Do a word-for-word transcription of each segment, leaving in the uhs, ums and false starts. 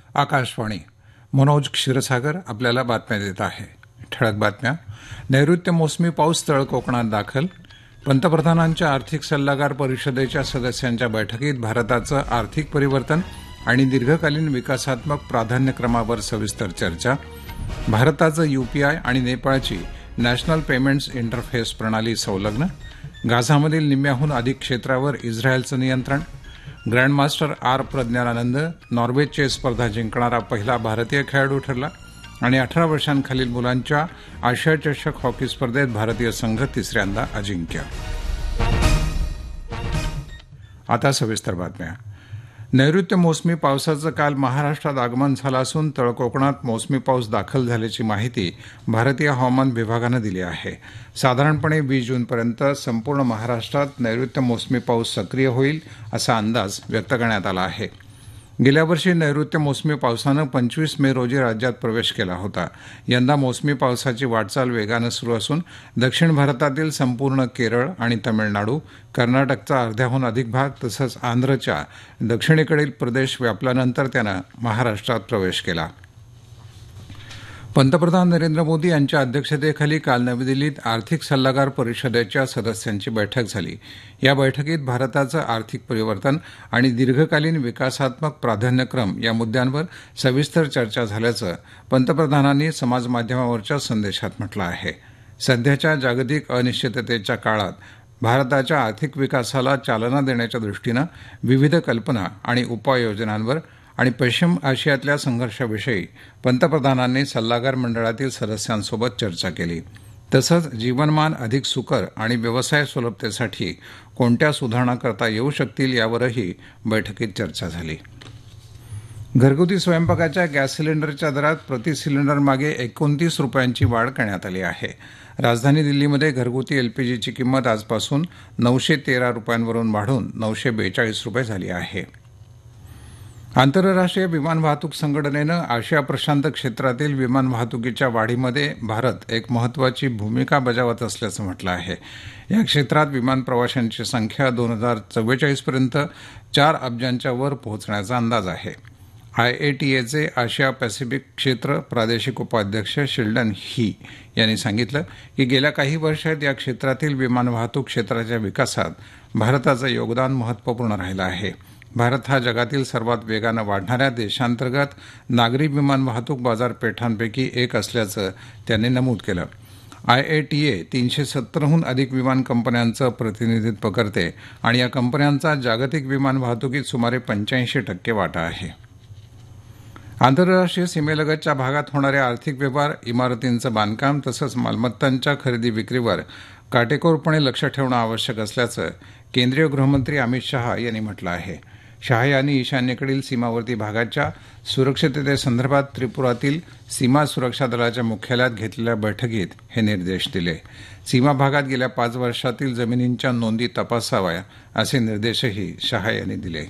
आकाशवाणी. मनोज क्षीरसागर आपल्याला बातम्या देत आहे. ठळक बातम्या. नैऋत्य मोसमी पाऊस तळ कोकणात दाखल. पंतप्रधानांच्या आर्थिक सल्लागार परिषदेच्या सदस्यांच्या बैठकीत भारताचं आर्थिक परिवर्तन आणि दीर्घकालीन विकासात्मक प्राधान्यक्रमावर सविस्तर चर्चा. भारताचं यूपीआय आणि नेपाळची नॅशनल पेमेंट्स इंटरफेस प्रणाली संलग्न. गाझामधील निम्म्याहून अधिक क्षेत्रावर इस्रायलचं नियंत्रण. Grandmaster R Praggnanandhaa Norway chess स्पर्धा जिंकणारा पहिला भारतीय खेळाडू ठरला. आणि अठरा वर्षांखालील मुलांच्या आशिया चषक हॉकी स्पर्धेत भारतीय संघ तिसऱ्यांदा अजिंक्य. आता सविस्तर बातम्या. नैऋत्य मोसमी पावसाचं काल महाराष्ट्रात आगमन झालं असून तळ कोकणात मोसमी पाऊस दाखल झाल्याची माहिती भारतीय हवामान विभागानं दिली आहे. साधारणपणे वीस जूनपर्यंत संपूर्ण महाराष्ट्रात नैऋत्य मोसमी पाऊस सक्रिय होईल असा अंदाज व्यक्त करण्यात आला आहे. गेल्या वर्षी नैऋत्य मोसमी पावसानं पंचवीस मे रोजी राज्यात प्रवेश केला होता. यंदा मोसमी पावसाची वाटचाल वेगानं सुरू असून दक्षिण भारतातील संपूर्ण केरळ आणि तमिळनाडू, कर्नाटकचा अर्ध्याहून अधिक भाग तसंच आंध्रच्या दक्षिणेकडील प्रदेश व्यापल्यानंतर त्यानं महाराष्ट्रात प्रवेश केला. पंतप्रधान नरेंद्र मोदी यांच्या अध्यक्षतेखाली काल नवी दिल्लीत आर्थिक सल्लागार परिषदेच्या सदस्यांची बैठक झाली. या बैठकीत भारताचं आर्थिक परिवर्तन आणि दीर्घकालीन विकासात्मक प्राधान्यक्रम या मुद्द्यांवर सविस्तर चर्चा झाल्याचं पंतप्रधानांनी समाजमाध्यमावरच्या संदेशात म्हटलं आहे. सध्याच्या जागतिक अनिश्चिततेच्या काळात भारताच्या आर्थिक विकासाला चालना देण्याच्या दृष्टीनं विविध कल्पना आणि उपाययोजनांवर आणि पश्चिम आशियातल्या संघर्षाविषयी पंतप्रधानांनी सल्लागार मंडळातील सदस्यांसोबत चर्चा केली. तसंच जीवनमान अधिक सुकर आणि व्यवसाय सुलभतेसाठी कोणत्या सुधारणा करता येऊ शकतील यावरही बैठकीत चर्चा झाली. घरगुती स्वयंपाकाच्या गॅस सिलेंडरच्या दरात प्रति सिलेंडर मागे एकोणतीस रुपयांची वाढ करण्यात आली आहे. राजधानी दिल्लीमध्ये घरगुती एलपीजीची किंमत आजपासून नऊशे तेरा रुपयांवरून वाढून नऊशे बेचाळीस रुपये झाली आहे. आंतरराष्ट्रीय विमान वाहतूक संघटनेनं आशिया प्रशांत क्षेत्रातील विमान वाहतुकीच्या वाढीमध्ये भारत एक महत्वाची भूमिका बजावत असल्याचं म्हटलं आहे. या क्षेत्रात विमान प्रवाशांची संख्या दोन हजार चव्वेचाळीसपर्यंत चार अब्जांच्या वर पोहोचण्याचा अंदाज आहे. आयएटीएचे आशिया पॅसिफिक क्षेत्र प्रादेशिक उपाध्यक्ष शिल्डन ही यांनी सांगितलं की गेल्या काही वर्षात या क्षेत्रातील विमान वाहतूक क्षेत्राच्या विकासात भारताचं योगदान महत्वपूर्ण राहिलं आहे. भारत हा जगातील सर्वात वेगानं वाढणाऱ्या देशांतर्गत नागरी विमान वाहतूक बाजारपेठांपैकी एक असल्याचं त्यांनी नमूद केलं. आयएटीए तीनशे सत्तरहून अधिक विमान कंपन्यांचं प्रतिनिधित्व करते आणि या कंपन्यांचा जागतिक विमान वाहतुकीत सुमारे पंच्याऐंशी टक्के वाटा आहे. आंतरराष्ट्रीय सीमेलगतच्या भागात होणाऱ्या आर्थिक व्यवहार, इमारतींचं बांधकाम तसंच मालमत्तांच्या खरेदी विक्रीवर काटेकोरपणे लक्ष ठेवणं आवश्यक असल्याचं केंद्रीय गृहमंत्री अमित शहा यांनी म्हटलं आहे. शहा यांनी ईशान्येकडील सीमावर्ती भागाच्या सुरक्षिततेसंदर्भात त्रिपुरातील सीमा सुरक्षा दलाच्या मुख्यालयात घेतलेल्या बैठकीत हे निर्देश दिले. सीमा भागात गेल्या पाच वर्षातील जमिनींच्या नोंदी तपासाव्या असे निर्देशही शहा यांनी दिले.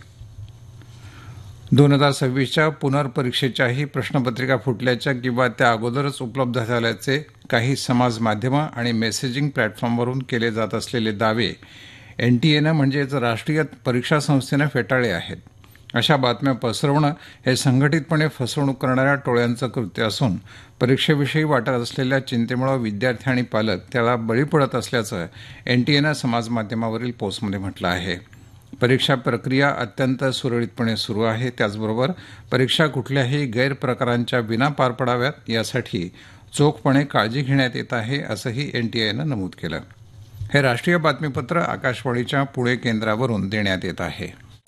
दोन हजार सव्वीसच्या पुनर्परीक्षेच्याही प्रश्नपत्रिका फुटल्याच्या किंवा त्या अगोदरच उपलब्ध झाल्याचे काही समाज माध्यमं आणि मेसेजिंग प्लॅटफॉर्मवरून केले जात असलेले दावे एनटीएनं म्हणजेच राष्ट्रीय परीक्षा संस्थेनं फेटाळले आहेत. अशा बातम्या पसरवणं हे संघटितपणे फसवणूक करणाऱ्या टोळ्यांचं कृत्य असून परीक्षेविषयी वाटत असलेल्या चिंतेमुळे विद्यार्थी आणि पालक त्याला बळी पडत असल्याचं एनटीएनं समाजमाध्यमावरील पोस्टमध्ये म्हटलं आहे. परीक्षा प्रक्रिया अत्यंत सुरळीतपणे सुरू आहे. त्याचबरोबर परीक्षा कुठल्याही गैरप्रकारांच्या विना पार पडाव्यात यासाठी चोखपणे काळजी घेण्यात येत आहे असंही एनटीएनं नमूद केलं. हे राष्ट्रीय बातमीपत्र आकाशवाणीच्या पुणे केंद्रावरून देण्यात येत आहे.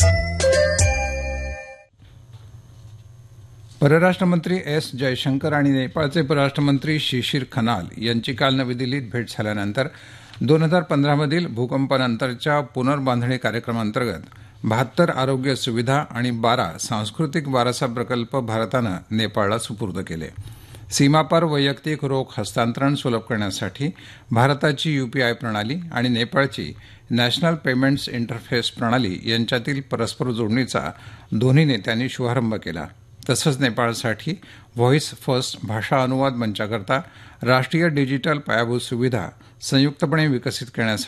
परराष्ट्रमंत्री एस जयशंकर आणि नेपाळचे परराष्ट्रमंत्री शिशिर खनाल यांची काल नवी दिल्लीत भेट झाल्यानंतर दोन हजार पंधरामधील भूकंपानंतरच्या पुनर्बांधणी कार्यक्रमांतर्गत बहात्तर आरोग्य सुविधा आणि बारा सांस्कृतिक वारसा प्रकल्प भारतानं नेपाळला सुपूर्द केले. सीमापार वैयक्तिक रोख हस्तांतरण सुलभ करण्यासाठी भारताची यूपीआय प्रणाली आणि नेपाळची नॅशनल पेमेंट्स इंटरफेस प्रणाली यांच्यातील परस्पर जोडणीचा दोन्ही नेत्यांनी शुभारंभ केला. तसंच नेपाळसाठी व्हॉइस फर्स्ट भाषा अनुवाद मंचाकरता राष्ट्रीय डिजिटल पायाभूत सुविधा संयुक्तपणे विकसित करण्यासाठी